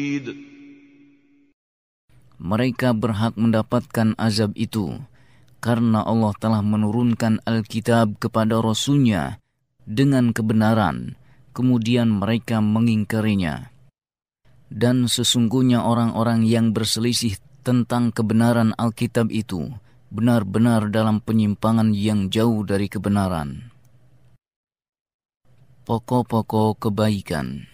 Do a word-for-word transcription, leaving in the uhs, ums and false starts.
Mereka berhak mendapatkan azab itu karena Allah telah menurunkan Alkitab kepada Rasul-Nya dengan kebenaran, kemudian mereka mengingkarinya. Dan sesungguhnya orang-orang yang berselisih tentang kebenaran Alkitab itu benar-benar dalam penyimpangan yang jauh dari kebenaran. Pokok-pokok kebaikan.